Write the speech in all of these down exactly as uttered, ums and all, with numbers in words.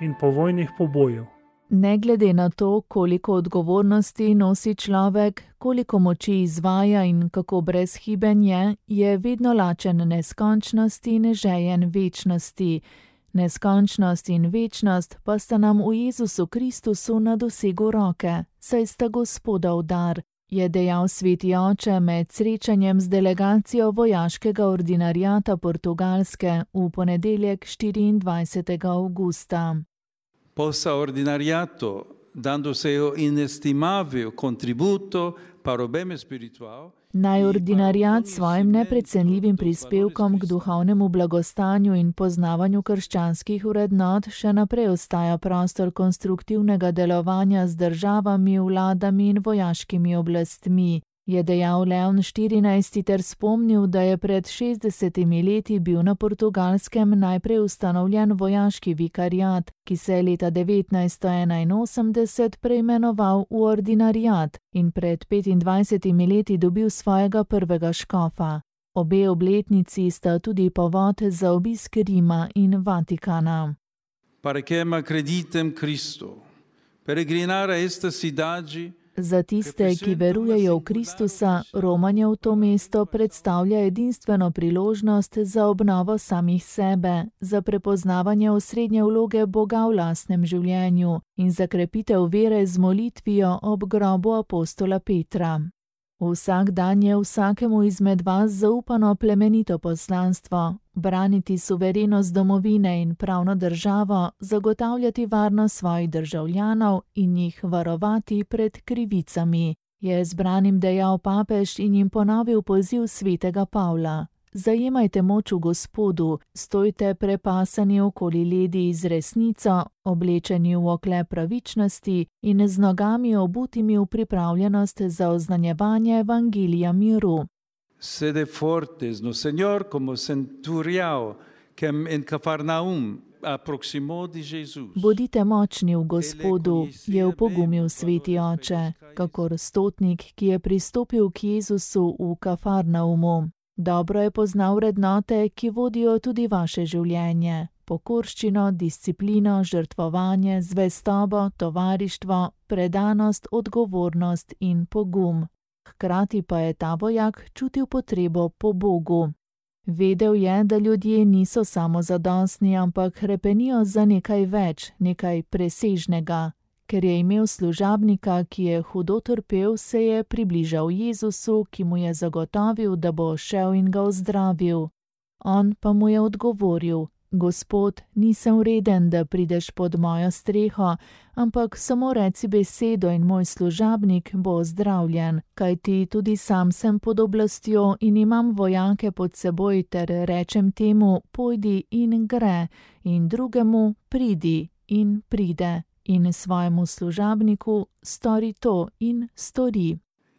in povojnih pobojev. Ne glede na to, koliko odgovornosti nosi človek, koliko moči izvaja in kako brezhiben je, je vedno lačen neskončnosti in žejen večnosti. Neskončnost in večnost pa sta nam v Jezusu Kristusu na dosegu roke, saj sta Gospodov dar, je dejal sveti oče med srečanjem z delegacijo vojaškega ordinariata Portugalske v ponedeljek štiriindvajsetega avgusta. Possa ordinariato, dando seu inestimabile contributo para o bem espiritual. Naj ordinariat svojim neprecenljivim prispevkom k duhovnemu blagostanju in poznavanju krščanskih vrednot še naprej ostaja prostor konstruktivnega delovanja z državami, vladami in vojaškimi oblastmi, je dejal Leon štirinajsti ter spomnil, da je pred šestdesetimi leti bil na Portugalskem najprej ustanovljen vojaški vikariat, ki se je leta devetnajststo enainosemdeset preimenoval v ordinariat in pred petindvajsetimi leti dobil svojega prvega škofa. Obe obletnici sta tudi povod za obisk Rima in Vatikana. Para que acreditem Cristo, peregrinare esta cidade. Za tiste, ki verujejo v Kristusa, romanje v to mesto predstavlja edinstveno priložnost za obnovo samih sebe, za prepoznavanje osrednje vloge Boga v lastnem življenju in za krepitev vere z molitvijo ob grobu apostola Petra. Vsak dan je vsakemu izmed vas zaupano plemenito poslanstvo, braniti suverenost domovine in pravno državo, zagotavljati varnost svojih državljanov in jih varovati pred krivicami, je zbranim dejal papež in jim ponovil poziv svetega Pavla. Zajemajte moč v Gospodu, stojte prepasani okoli ledi z resnico, oblečeni v oklep pravičnosti in z nogami obutimi v pripravljenost za oznanjevanje evangelija miru. Sede fortes no Señor como centuriao, quem en Cafarnaum aproximó de Jesus. Bodite močni v Gospodu, je upogumil sveti oče, kakor stotnik, ki je pristopil k Jezusu v Kafarnaumu. Dobro je poznal vrednote, ki vodijo tudi vaše življenje. Pokorščino, disciplino, žrtvovanje, zvestobo, tovarištvo, predanost, odgovornost in pogum. Hkrati pa je ta vojak čutil potrebo po Bogu. Vedel je, da ljudje niso samozadostni, ampak hrepenijo za nekaj več, nekaj presežnega. Ker je imel služabnika, ki je hudo trpel, se je približal Jezusu, ki mu je zagotovil, da bo šel in ga ozdravil. On pa mu je odgovoril: Gospod, nisem vreden, da prideš pod mojo streho, ampak samo reci besedo in moj služabnik bo ozdravljen, kajti tudi sam sem pod oblastjo in imam vojake pod seboj ter rečem temu, pojdi in gre, in drugemu, pridi in pride. In svojemu služabniku stori to in stori.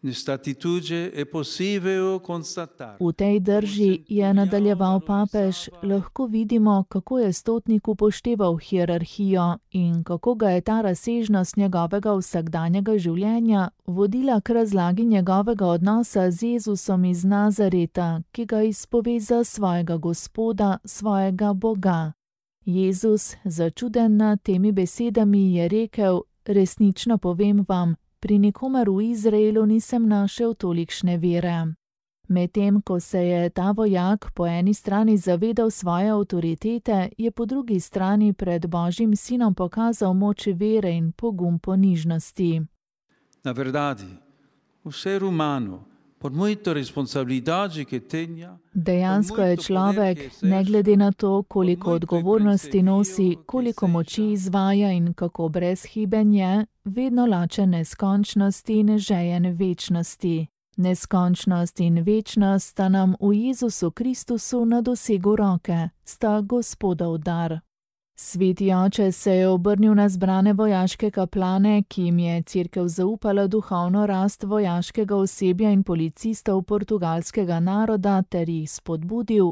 V tej drži, je nadaljeval papež, lahko vidimo, kako je stotnik upošteval hierarhijo in kako ga je ta razsežnost njegovega vsakdanjega življenja vodila k razlagi njegovega odnosa z Jezusom iz Nazareta, ki ga izpove za svojega Gospoda, svojega Boga. Jezus, začuden nad temi besedami, je rekel: resnično povem vam, pri nikomer v Izraelu nisem našel tolikšne vere. Medtem ko se je ta vojak po eni strani zavedal svoje avtoritete, je po drugi strani pred Božjim sinom pokazal moč vere in pogum ponižnosti. Na verdade, o ser humano, por muita responsabilidade que tenha, dejansko je človek, ne glede na to, koliko odgovornosti nosi, koliko moči izvaja in kako brezhiben je, vedno lačen neskončnosti in žejen večnosti. Neskončnost in večnost sta nam v Jezusu Kristusu na dosegu roke, sta Gospodov dar. Sveti oče se je obrnil na zbrane vojaške kaplane, ki jim je cerkev zaupala duhovno rast vojaškega osebja in policistov portugalskega naroda ter jih spodbudil: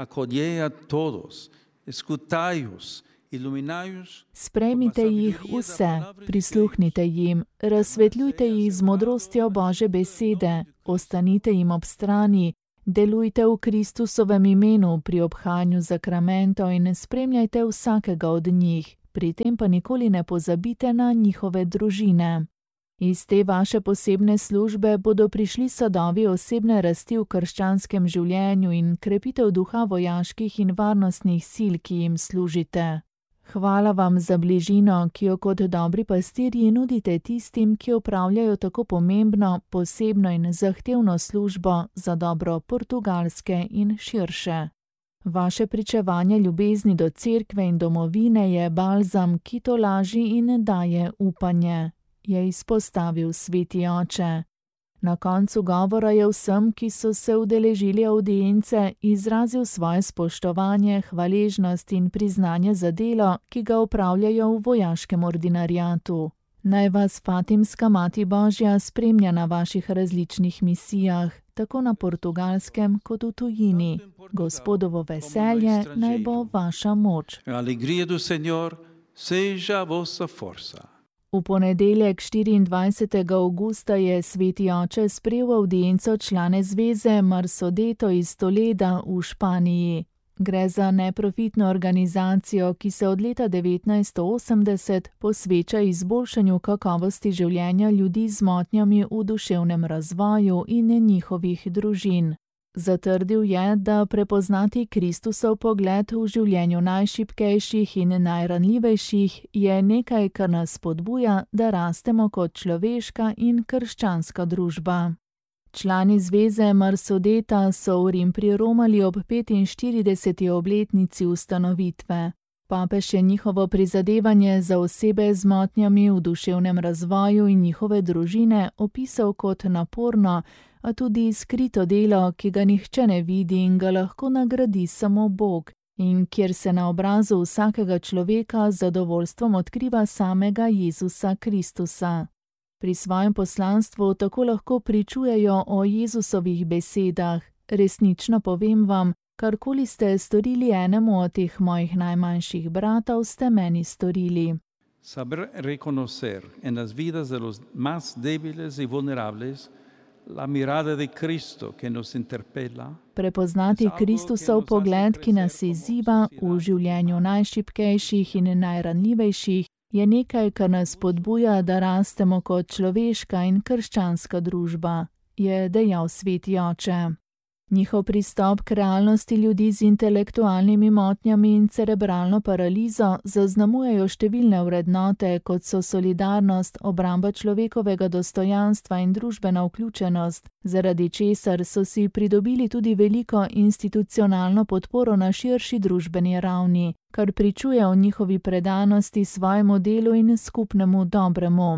sprejmite jih vse, prisluhnite jim, razsvetljujte jih z modrostjo Božje besede, ostanite jim ob strani, delujte v Kristusovem imenu pri obhajanju zakramentov in spremljajte vsakega od njih, pri tem pa nikoli ne pozabite na njihove družine. Iz te vaše posebne službe bodo prišli sadovi osebne rasti v krščanskem življenju in krepitev duha vojaških in varnostnih sil, ki jim služite. Hvala vam za bližino, ki jo kot dobri pastirji nudite tistim, ki opravljajo tako pomembno, posebno in zahtevno službo za dobro Portugalske in širše. Vaše pričevanje ljubezni do cerkve in domovine je balzam, ki tolaži in daje upanje, je izpostavil sveti oče. Na koncu govora je vsem, ki so se udeležili avdience, izrazil svoje spoštovanje, hvaležnost in priznanje za delo, ki ga opravljajo v vojaškem ordinariatu. Naj vas Fatimska Mati Božja spremlja na vaših različnih misijah, tako na Portugalskem kot v tujini. Gospodovo veselje naj bo vaša moč. Alegria do Senhor seja vossa força. V ponedeljek štiriindvajsetega avgusta je sveti oče sprejel avdienco člane zveze Marsodeto iz Toleda v Španiji. Gre za neprofitno organizacijo, ki se od leta devetnajststo osemdeset posveča izboljšanju kakovosti življenja ljudi z motnjami v duševnem razvoju in njihovih družin. Zatrdil je, da prepoznati Kristusov pogled v življenju najšibkejših in najranljivejših je nekaj, kar nas spodbuja, da rastemo kot človeška in krščanska družba. Člani zveze Marsodeta so v Rim priromali ob petinštirideseti obletnici ustanovitve. Papež je njihovo prizadevanje za osebe z motnjami v duševnem razvoju in njihove družine opisal kot naporno, a tudi skrito delo, ki ga nihče ne vidi in ga lahko nagradi samo Bog, in kjer se na obrazu vsakega človeka z zadovoljstvom odkriva samega Jezusa Kristusa. Pri svojem poslanstvu tako lahko pričujejo o Jezusovih besedah: resnično povem vam, karkoli ste storili enemu od teh mojih najmanjših bratov, ste meni storili. Saber reconocer en las vidas de los más débiles y vulnerables la mirada de Cristo que nos interpela. Prepoznati Kristusov pogled, ki nas izziva v življenju najšibkejših in najranljivejših, je nekaj, kar nas spodbuja, da rastemo kot človeška in krščanska družba, je dejal sveti oče. Njihov pristop k realnosti ljudi z intelektualnimi motnjami in cerebralno paralizo zaznamujejo številne vrednote, kot so solidarnost, obramba človekovega dostojanstva in družbena vključenost, zaradi česar so si pridobili tudi veliko institucionalno podporo na širši družbeni ravni, kar pričuje o njihovi predanosti svojemu delu in skupnemu dobremu.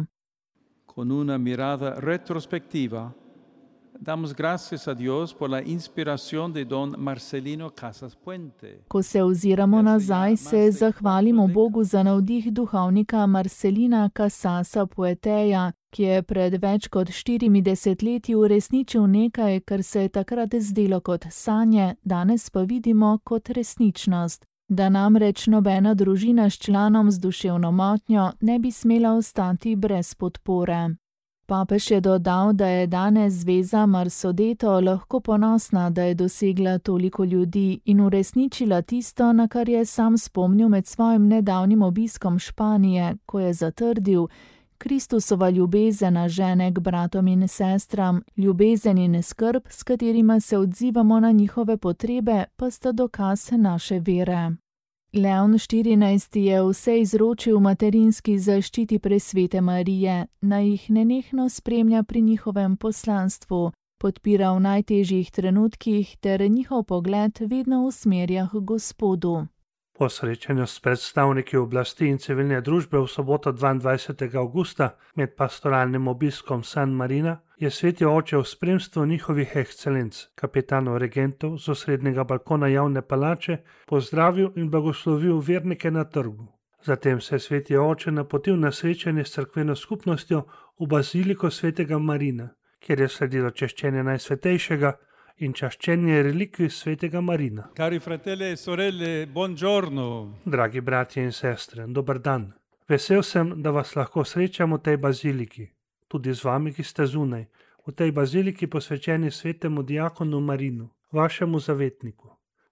Con una mirada retrospectiva, damos gracias a Dios por la inspiración de don Marcelino Casas Puente. Ko se oziramo nazaj, se zahvalimo Bogu za navdih duhovnika Marcelina Casasa Puenteja, ki je pred več kot štirimi desetletji uresničil nekaj, kar se je takrat zdelo kot sanje, danes pa vidimo kot resničnost. Da namreč nobena družina s članom z duševno motnjo ne bi smela ostati brez podpore. Papež je dodal, da je danes zveza Marsodeto lahko ponosna, da je dosegla toliko ljudi in uresničila tisto, na kar je sam spomnil med svojim nedavnim obiskom Španije, ko je zatrdil: Kristusova ljubezen žene k bratom in sestram, ljubezen in skrb, s katerima se odzivamo na njihove potrebe, pa sta dokaz naše vere. Leon štirinajsti je vse izročil materinski zaščiti presvete Marije, naj jih nenehno spremlja pri njihovem poslanstvu, podpira v najtežjih trenutkih ter njihov pogled vedno usmerja k Gospodu. Po srečanju s predstavniki oblasti in civilne družbe v soboto dvaindvajsetega avgusta med pastoralnim obiskom San Marina je sveti oče v spremstvu njihovih ekscelenc, kapetanov regentov z osrednjega balkona javne palače, pozdravil in blagoslovil vernike na trgu. Zatem se je sveti oče napotil na srečanje s cerkveno skupnostjo v baziliko svetega Marina, kjer je sledilo češčenje najsvetejšega in čaščenje relikvij svetega Marina. Cari fratelli e sorelle, buongiorno. Dragi bratje in sestre, dober dan. Vesel sem, da vas lahko srečam v tej baziliki, tudi z vami, ki ste zunaj, v tej baziliki posvečeni svetemu diakonu Marinu, vašemu zavetniku.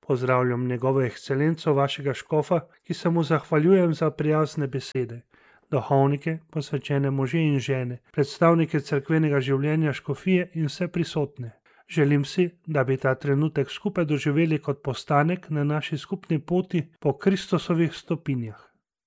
Pozdravljam njegovo ekscelenco, vašega škofa, ki se mu zahvaljujem za prijazne besede, duhovnike, posvečene može in žene, predstavnike cerkvenega življenja, škofije in vse prisotne. Želim si, da bi ta trenutek skupaj doživeli kot postanek na naši skupni poti po Kristusovih stopinjah.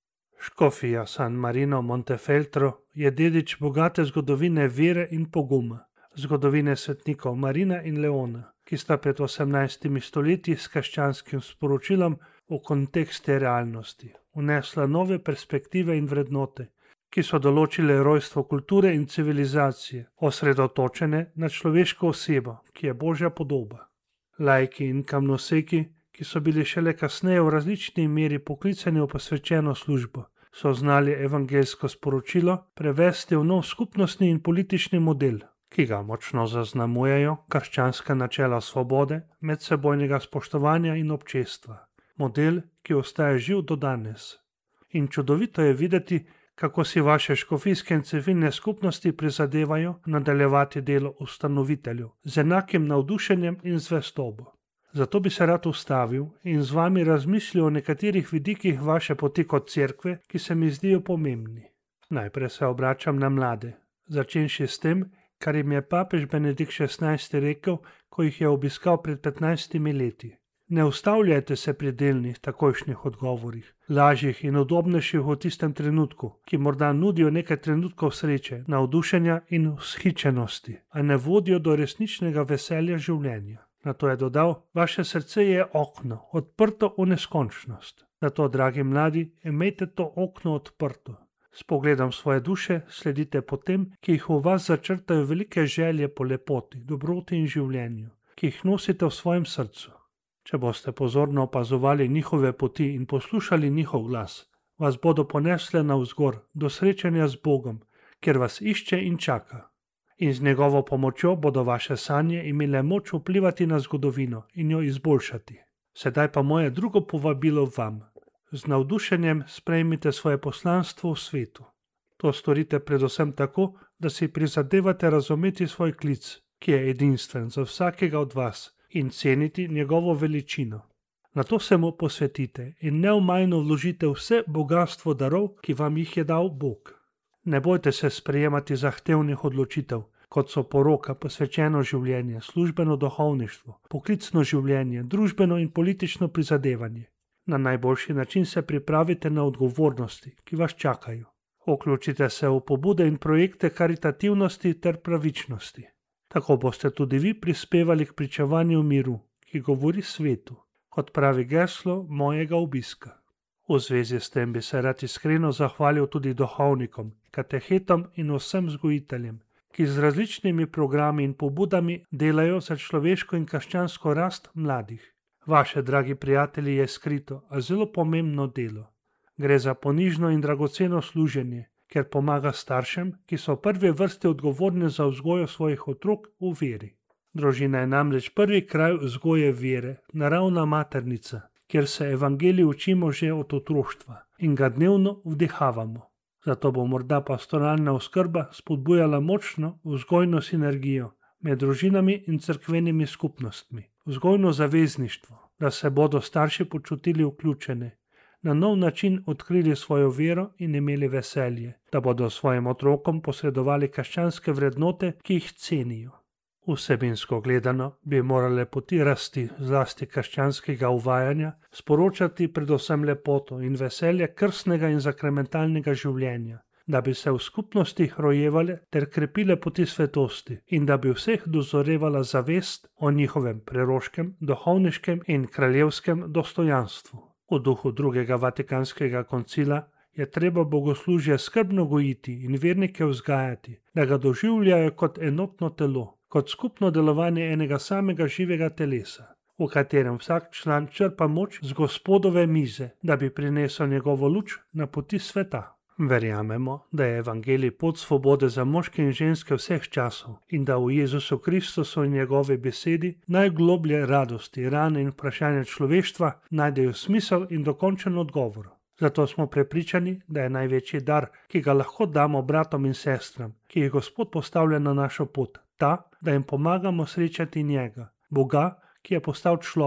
Škofija San Marino Montefeltro je dedič bogate zgodovine vere in poguma, zgodovine svetnikov Marina in Leona, ki sta pred osemnajstimi stoletji s krščanskim sporočilom v kontekste realnosti vnesla nove perspektive in vrednote, ki so določile rojstvo kulture in civilizacije, osredotočene na človeško osebo, ki je Božja podoba. Laiki in kamnoseki, ki so bili šele kasneje v različni meri poklicani v posvečeno službo, so znali evangeljsko sporočilo prevesti v nov skupnostni in politični model, ki ga močno zaznamujejo krščanska načela svobode, medsebojnega spoštovanja in občestva. Model, ki ostaja živ do danes. In čudovito je videti, kako si vaše škofijske in civilne skupnosti prizadevajo nadaljevati delo ustanoviteljev z enakim navdušenjem in zvestobo. Zato bi se rad ustavil in z vami razmislil o nekaterih vidikih vaše poti kot cerkve, ki se mi zdijo pomembni. Najprej se obračam na mlade, začenši s tem, kar jim je papež Benedikt šestnajsti rekel, ko jih je obiskal pred petnajstimi leti. Ne ustavljajte se pri delnih, takojšnjih odgovorih, lažjih in udobnejših v tistem trenutku, ki morda nudijo nekaj trenutkov sreče, navdušenja in vzhičenosti, a ne vodijo do resničnega veselja življenja. Nato je dodal, vaše srce je okno, odprto v neskončnost. Zato, dragi mladi, imejte to okno odprto. S pogledom svoje duše sledite potem, ki jih v vas začrtajo velike želje po lepoti, dobroti in življenju, ki jih nosite v svojem srcu. Če boste pozorno opazovali njihove poti in poslušali njihov glas, vas bodo ponesle navzgor do srečanja z Bogom, kjer vas išče in čaka. In z njegovo pomočjo bodo vaše sanje imele moč vplivati na zgodovino in jo izboljšati. Sedaj pa moje drugo povabilo vam. Z navdušenjem sprejmite svoje poslanstvo v svetu. To storite predvsem tako, da si prizadevate razumeti svoj klic, ki je edinstven za vsakega od vas, in ceniti njegovo veličino. Na to se mu posvetite in neomajno vložite vse bogastvo darov, ki vam jih je dal Bog. Ne bojte se sprejemati zahtevnih odločitev, kot so poroka, posvečeno življenje, službeno duhovništvo, poklicno življenje, družbeno in politično prizadevanje. Na najboljši način se pripravite na odgovornosti, ki vas čakajo. Vključite se v pobude in projekte karitativnosti ter pravičnosti. Tako boste tudi vi prispevali k pričevanju miru, ki govori svetu, kot pravi geslo mojega obiska. V zvezi s tem bi se rad iskreno zahvalil tudi duhovnikom, katehetom in vsem vzgojiteljem, ki z različnimi programi in pobudami delajo za človeško in krščansko rast mladih. Vaše, dragi prijatelji, je skrito, a zelo pomembno delo. Gre za ponižno in dragoceno služenje, ker pomaga staršem, ki so v prvi vrsti odgovorni za vzgojo svojih otrok v veri. Družina je namreč prvi kraj vzgoje vere, naravna maternica, kjer se evangelij učimo že od otroštva in ga dnevno vdihavamo. Zato bo morda pastoralna oskrba spodbujala močno vzgojno sinergijo med družinami in cerkvenimi skupnostmi, vzgojno zavezništvo, da se bodo starši počutili vključene, na nov način odkrili svojo vero in imeli veselje, da bodo svojim otrokom posredovali krščanske vrednote, ki jih cenijo. Vsebinsko gledano bi morale poti rasti zlasti krščanskega uvajanja sporočati predvsem lepoto in veselje krstnega in zakramentalnega življenja, da bi se v skupnostih rojevale ter krepile poti svetosti in da bi vseh dozorevala zavest o njihovem preroškem, duhovniškem in kraljevskem dostojanstvu. V duhu drugega vatikanskega koncila je treba bogoslužje skrbno gojiti in vernike vzgajati, da ga doživljajo kot enotno telo, kot skupno delovanje enega samega živega telesa, v katerem vsak član črpa moč z Gospodove mize, da bi prinesel njegovo luč na poti sveta. Verjamemo, da je evangelij pot svobode za moške in ženske vseh časov in da v Jezusu Kristusu in njegovi besedi najgloblje radosti, rane in vprašanja človeštva najdejo smisel in dokončen odgovor. Zato smo prepričani, da je največji dar, ki ga lahko damo bratom in sestram, ki jih Gospod postavlja na našo pot, ta, da jim pomagamo srečati njega, Boga, ki je postal človek,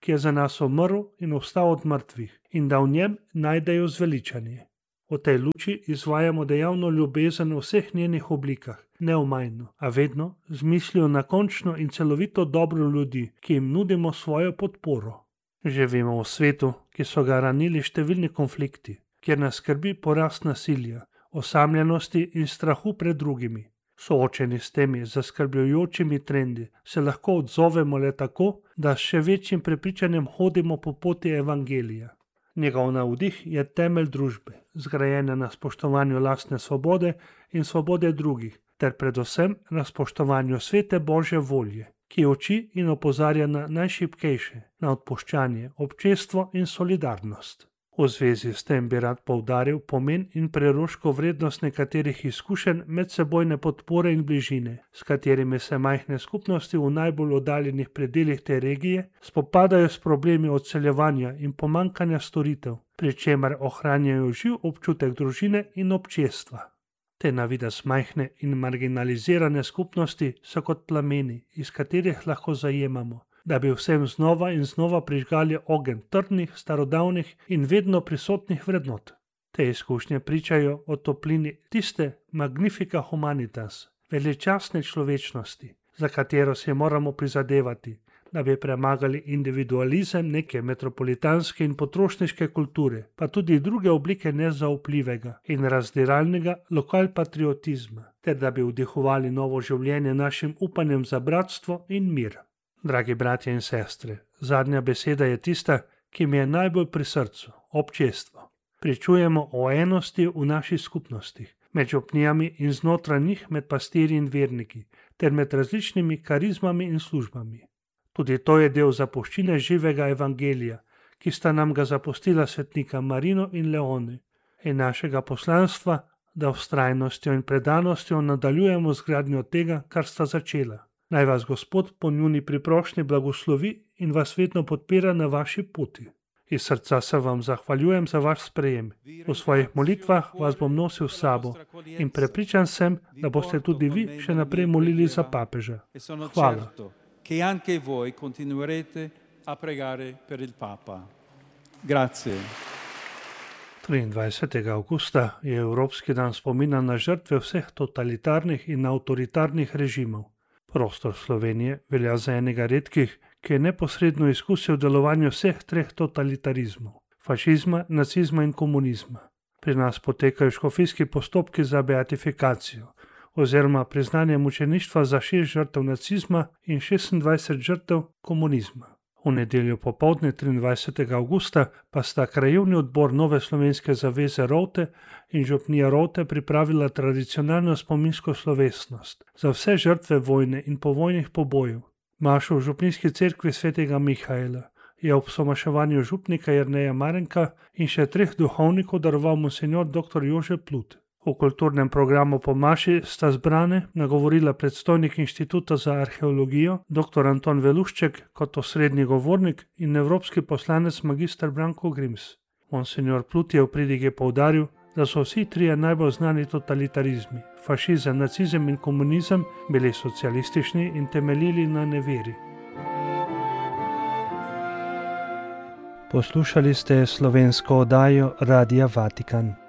ki je za nas umrl in vstal od mrtvih, in da v njem najdejo zveličanje. V tej luči izvajamo dejavno ljubezen v vseh njenih oblikah, neomajno, a vedno z mislijo na končno in celovito dobro ljudi, ki jim nudimo svojo podporo. Živimo v svetu, ki so ga ranili številni konflikti, kjer nas skrbi porast nasilja, osamljenosti in strahu pred drugimi. Soočeni s temi zaskrbljujočimi trendi se lahko odzovemo le tako, da s še večjim prepričanjem hodimo po poti evangelija. Njegov navdih je temelj družbe, zgrajena na spoštovanju lastne svobode in svobode drugih, ter predvsem na spoštovanju svete Božje volje, ki uči in opozarja na najšibkejše, na odpuščanje, občestvo in solidarnost. V zvezi s tem bi rad poudaril pomen in preroško vrednost nekaterih izkušenj medsebojne podpore in bližine, s katerimi se majhne skupnosti v najbolj oddaljenih predelih te regije spopadajo s problemi odseljevanja in pomanjkanja storitev, pri čemer ohranjajo živ občutek družine in občestva. Te na videz majhne in marginalizirane skupnosti so kot plameni, iz katerih lahko zajemamo, da bi vsem znova in znova prižgali ogenj trdnih, starodavnih in vedno prisotnih vrednot. Te izkušnje pričajo o toplini tiste magnifica humanitas, veličastne človečnosti, za katero se moramo prizadevati, da bi premagali individualizem neke metropolitanske in potrošniške kulture, pa tudi druge oblike nezaupljivega in razdiralnega lokalpatriotizma, ter da bi vdihovali novo življenje našim upanjem za bratstvo in mir. Dragi bratje in sestre, zadnja beseda je tista, ki mi je najbolj pri srcu, občestvo. Pričujemo o enosti v naših skupnostih, med župnijami in znotraj njih med pastirji in verniki, ter med različnimi karizmami in službami. Tudi to je del zapuščine živega evangelija, ki sta nam ga zapustila svetnika Marino in Leone, in našega poslanstva, da vztrajnostjo in predanostjo nadaljujemo zgradnjo tega, kar sta začela. Naj vas Gospod po njuni priprošnji blagoslovi in vas vedno podpira na vaši poti. Iz srca se vam zahvaljujem za vaš sprejem. V svojih molitvah vas bom nosil s sabo in prepričan sem, da boste tudi vi še naprej molili za papeža. Hvala. Che anche voi continuerete a pregare per il Papa. Grazie. triindvajsetega avgusta je Evropski dan spomina na žrtve vseh totalitarnih in avtoritarnih režimov. Prostor Slovenije velja za enega redkih, ki je neposredno izkusil delovanje vseh treh totalitarizmov, fašizma, nacizma in komunizma. Pri nas potekajo škofijski postopki za beatifikacijo, oziroma priznanje mučeništva za šest žrtev nacizma in šestindvajset žrtev komunizma. V nedeljo popoldne triindvajsetega avgusta pa sta krajevni odbor Nove slovenske zaveze Rovte in župnija Rovte pripravila tradicionalno spominsko slovesnost za vse žrtve vojne in povojnih pobojev. Mašo v župnijski cerkvi svetega Mihaela je ob somaševanju župnika Jerneja Marenka in še treh duhovnikov daroval monsenjor doktor Jože Plut. V kulturnem programu po maši sta zbrane nagovorila predstojnik Inštituta za arheologijo doktor Anton Velušček kot osrednji govornik in evropski poslanec magister Branko Grims. Monsenjor Plut je v pridige poudaril, da so vsi trije najbolj znani totalitarizmi, fašizem, nacizem in komunizem, bili socialistični in temeljili na neveri. Poslušali ste slovensko oddajo Radia Vatikan.